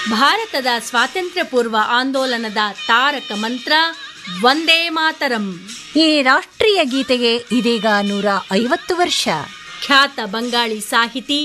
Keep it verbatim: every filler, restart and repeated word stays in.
ಭಾರತದ ಸ್ವಾತಂತ್ರ್ಯ ಪೂರ್ವ ಆಂದೋಲನದ ತಾರಕ ಮಂತ್ರ ವಂದೇ ಮಾತರಂ. ಈ ರಾಷ್ಟ್ರೀಯ ಗೀತೆಗೆ ಇದೀಗ ನೂರ ಐವತ್ತು ವರ್ಷ. ಖ್ಯಾತ ಬಂಗಾಳಿ ಸಾಹಿತಿ